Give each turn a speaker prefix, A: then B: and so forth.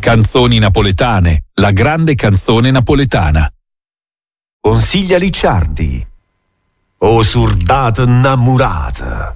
A: Canzoni napoletane, la grande canzone napoletana.
B: Consiglia Licciardi. O surdata innamorata.